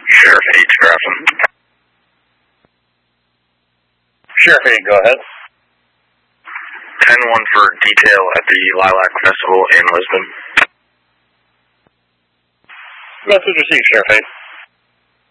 Sheriff 8 to Grafton. Sheriff 8, go ahead. 10-1 for detail at the Lilac Festival in Lisbon. Message received, Sheriff 8.